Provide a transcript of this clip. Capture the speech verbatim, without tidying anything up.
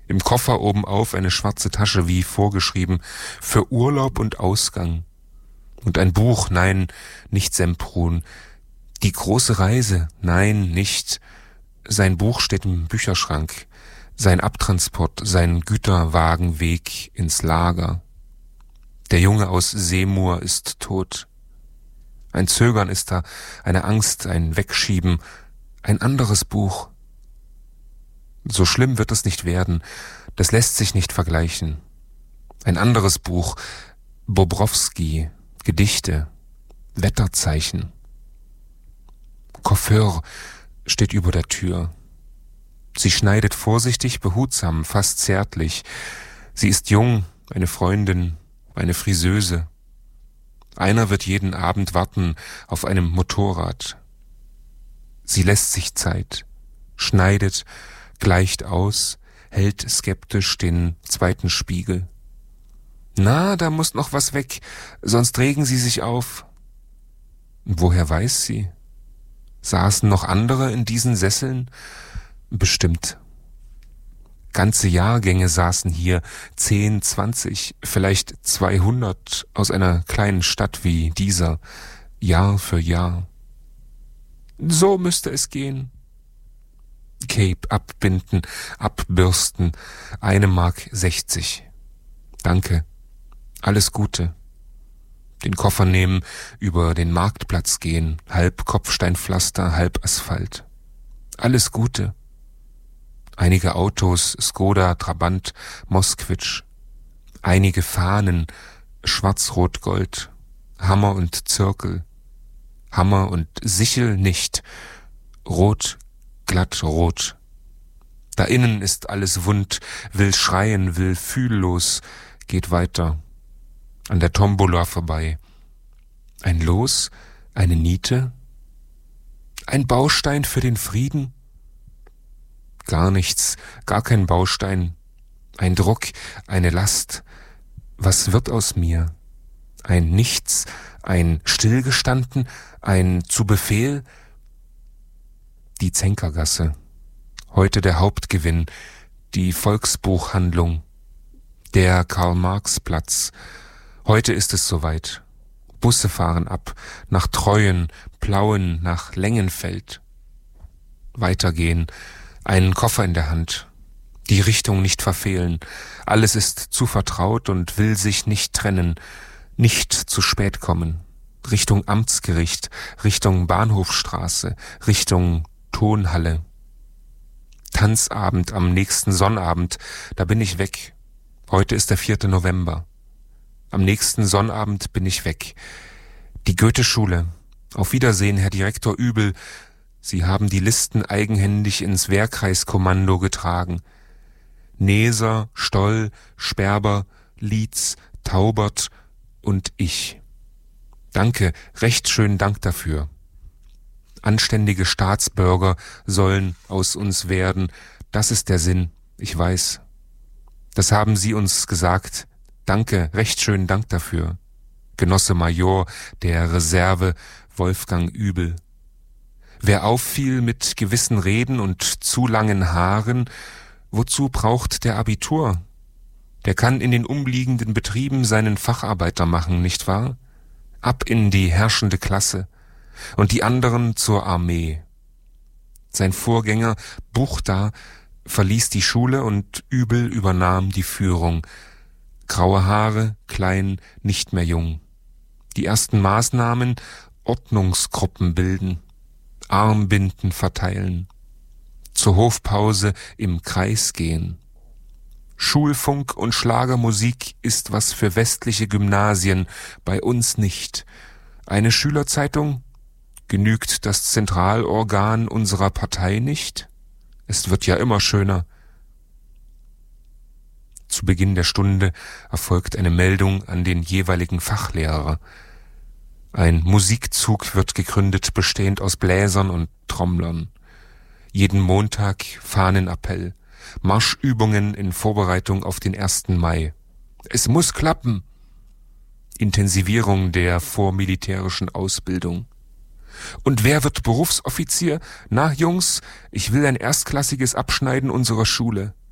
Im Koffer obenauf eine schwarze Tasche, wie vorgeschrieben, für Urlaub und Ausgang. Und ein Buch, nein, nicht Semprun. Die große Reise, nein, nicht. Sein Buch steht im Bücherschrank. Sein Abtransport, sein Güterwagenweg ins Lager. Der Junge aus Seymour ist tot. Ein Zögern ist da, eine Angst, ein Wegschieben, ein anderes Buch. So schlimm wird es nicht werden, das lässt sich nicht vergleichen. Ein anderes Buch, Bobrowski, Gedichte, Wetterzeichen. Coiffeur steht über der Tür. Sie schneidet vorsichtig, behutsam, fast zärtlich. Sie ist jung, eine Freundin, eine Friseuse. Einer wird jeden Abend warten auf einem Motorrad. Sie lässt sich Zeit, schneidet, gleicht aus, hält skeptisch den zweiten Spiegel. Na, da muss noch was weg, sonst regen sie sich auf. Woher weiß sie? Saßen noch andere in diesen Sesseln? Bestimmt. Ganze Jahrgänge saßen hier, zehn, zwanzig, vielleicht zweihundert aus einer kleinen Stadt wie dieser, Jahr für Jahr. So müsste es gehen. Cape abbinden, abbürsten, eine Mark sechzig. Danke, alles Gute. Den Koffer nehmen, über den Marktplatz gehen, halb Kopfsteinpflaster, halb Asphalt. Alles Gute. Einige Autos, Skoda, Trabant, Moskwitsch. Einige Fahnen, schwarz-rot-gold, Hammer und Zirkel. Hammer und Sichel nicht, rot, glatt rot. Da innen ist alles wund, will schreien, will fühllos, geht weiter. An der Tombola vorbei. Ein Los, eine Niete, ein Baustein für den Frieden? Gar nichts, gar kein Baustein, ein Druck, eine Last. Was wird aus mir? Ein Nichts, ein Stillgestanden, ein zu Befehl? Die Zenkergasse, heute der Hauptgewinn, die Volksbuchhandlung, der Karl-Marx-Platz. Heute ist es soweit. Busse fahren ab, nach Treuen, Plauen, nach Längenfeld. Weitergehen, einen Koffer in der Hand, die Richtung nicht verfehlen. Alles ist zu vertraut und will sich nicht trennen, nicht zu spät kommen. Richtung Amtsgericht, Richtung Bahnhofstraße, Richtung Tonhalle. Tanzabend am nächsten Sonnabend, da bin ich weg. Heute ist der vierte November. Am nächsten Sonnabend bin ich weg. Die Goethe-Schule. Auf Wiedersehen, Herr Direktor Übel. Sie haben die Listen eigenhändig ins Wehrkreiskommando getragen. Neser, Stoll, Sperber, Lietz, Taubert und ich. Danke, recht schönen Dank dafür. Anständige Staatsbürger sollen aus uns werden. Das ist der Sinn, ich weiß. Das haben Sie uns gesagt. Danke, recht schönen Dank dafür. Genosse Major der Reserve Wolfgang Übel. Wer auffiel mit gewissen Reden und zu langen Haaren, wozu braucht der Abitur? Der kann in den umliegenden Betrieben seinen Facharbeiter machen, nicht wahr? Ab in die herrschende Klasse und die anderen zur Armee. Sein Vorgänger Buchta verließ die Schule und Übel übernahm die Führung. Graue Haare, klein, nicht mehr jung. Die ersten Maßnahmen: Ordnungsgruppen bilden, Armbinden verteilen, zur Hofpause im Kreis gehen. Schulfunk und Schlagermusik ist was für westliche Gymnasien, bei uns nicht. Eine Schülerzeitung? Genügt das Zentralorgan unserer Partei nicht? Es wird ja immer schöner. Zu Beginn der Stunde erfolgt eine Meldung an den jeweiligen Fachlehrer. Ein Musikzug wird gegründet, bestehend aus Bläsern und Trommlern. Jeden Montag Fahnenappell, Marschübungen in Vorbereitung auf den ersten Mai. Es muss klappen. Intensivierung der vormilitärischen Ausbildung. Und wer wird Berufsoffizier? Na, Jungs, ich will ein erstklassiges Abschneiden unserer Schule.